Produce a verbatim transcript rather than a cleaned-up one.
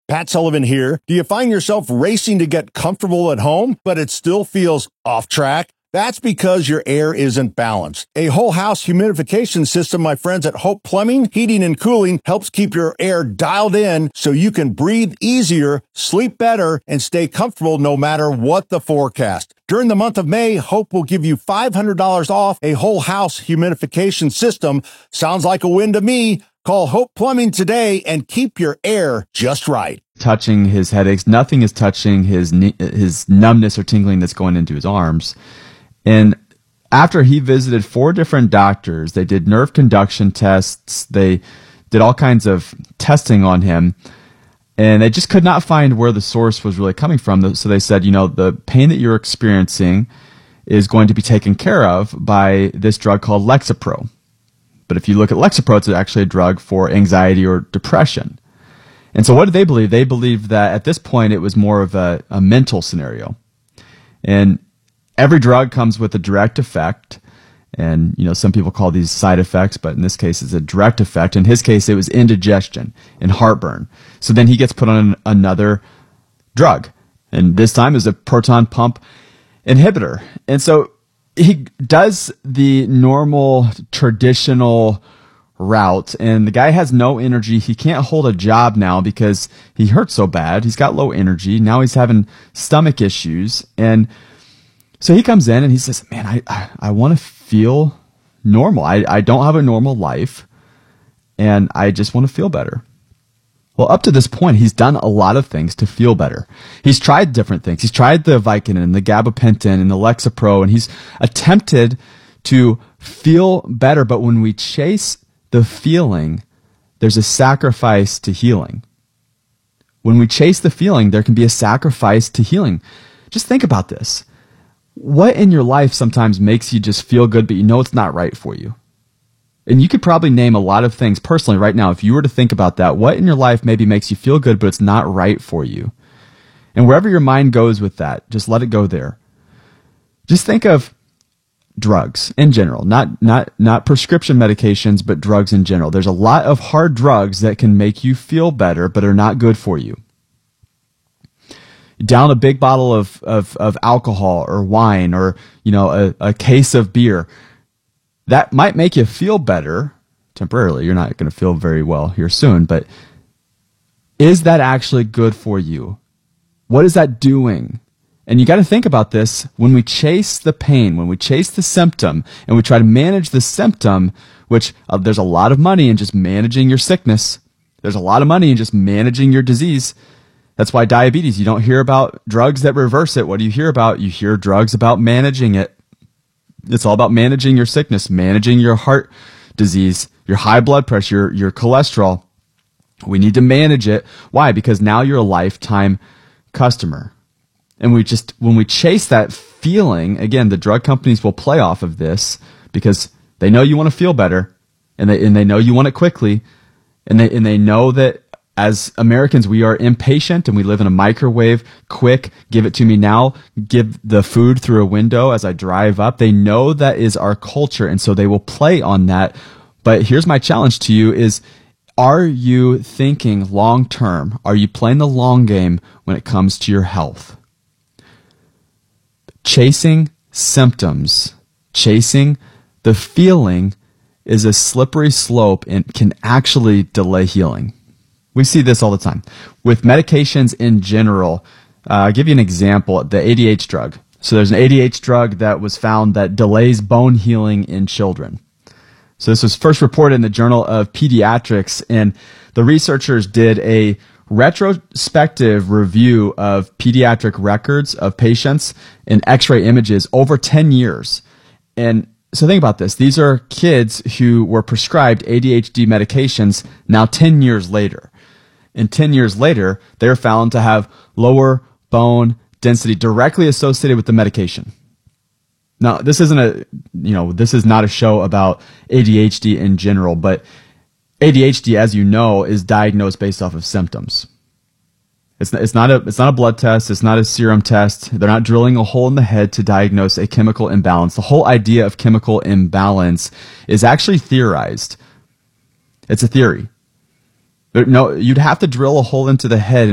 Pat Sullivan here. Do you find yourself racing to get comfortable at home, but it still feels off track? That's because your air isn't balanced. A whole house humidification system, my friends at Hope Plumbing, Heating and Cooling, helps keep your air dialed in so you can breathe easier, sleep better, and stay comfortable no matter what the forecast. During the month of May, Hope will give you five hundred dollars off a whole house humidification system. Sounds like a win to me. Call Hope Plumbing today and keep your air just right. Touching his headaches, nothing is touching his his numbness or tingling that's going into his arms. And after he visited four different doctors, they did nerve conduction tests, they did all kinds of testing on him, and they just could not find where the source was really coming from. So they said, you know, the pain that you're experiencing is going to be taken care of by this drug called Lexapro. But if you look at Lexapro, it's actually a drug for anxiety or depression. And so what did they believe? They believed that at this point it was more of a, a mental scenario. And every drug comes with a direct effect. And, you know, some people call these side effects, but in this case it's a direct effect. In his case, it was indigestion and heartburn. So then he gets put on another drug. And this time is a proton pump inhibitor. And so he does the normal traditional route, and the guy has no energy. He can't hold a job now because he hurts so bad. He's got low energy. Now he's having stomach issues. And so he comes in and he says, man, I, I, I want to feel normal. I, I don't have a normal life, and I just want to feel better. Well, up to this point, he's done a lot of things to feel better. He's tried different things. He's tried the Vicodin, the gabapentin, and the Lexapro, and he's attempted to feel better. But when we chase the feeling, there's a sacrifice to healing. When we chase the feeling, there can be a sacrifice to healing. Just think about this. What in your life sometimes makes you just feel good, but you know it's not right for you? And you could probably name a lot of things personally right now. If you were to think about that, what in your life maybe makes you feel good, but it's not right for you? And wherever your mind goes with that, just let it go there. Just think of drugs in general, not, not, not prescription medications, but drugs in general. There's a lot of hard drugs that can make you feel better, but are not good for you. Down a big bottle of, of, of alcohol or wine or, you know, a, a case of beer. That might make you feel better temporarily. You're not going to feel very well here soon, but is that actually good for you? What is that doing? And you got to think about this. When we chase the pain, when we chase the symptom, and we try to manage the symptom, which uh, there's a lot of money in just managing your sickness. There's a lot of money in just managing your disease. That's why diabetes, you don't hear about drugs that reverse it. What do you hear about? You hear drugs about managing it. It's all about managing your sickness, managing your heart disease, your high blood pressure, your, your cholesterol. We need to manage it. Why? Because now you're a lifetime customer. And we just, when we chase that feeling, again, the drug companies will play off of this because they know you want to feel better, and they, and they know you want it quickly. And they, and they know that as Americans, we are impatient and we live in a microwave. Quick, give it to me now. Give the food through a window as I drive up. They know that is our culture, and so they will play on that. But here's my challenge to you is, are you thinking long term? Are you playing the long game when it comes to your health? Chasing symptoms, chasing the feeling is a slippery slope and can actually delay healing. We see this all the time. With medications in general, uh, I'll give you an example, the A D H drug. So there's an A D H drug that was found that delays bone healing in children. So this was first reported in the Journal of Pediatrics, and the researchers did a retrospective review of pediatric records of patients and x-ray images over ten years. And so think about this. These are kids who were prescribed A D H D medications now ten years later. And ten years later, they're found to have lower bone density directly associated with the medication. Now, this isn't a, you know, this is not a show about A D H D in general, but A D H D, as you know, is diagnosed based off of symptoms. It's it's not a it's not a blood test. It's not a serum test. They're not drilling a hole in the head to diagnose a chemical imbalance. The whole idea of chemical imbalance is actually theorized. It's a theory. No, you'd have to drill a hole into the head